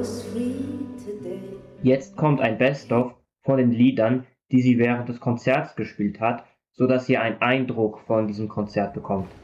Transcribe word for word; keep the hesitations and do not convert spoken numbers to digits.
Jetzt kommt ein Best-of von den Liedern, die sie während des Konzerts gespielt hat, so dass ihr einen Eindruck von diesem Konzert bekommt.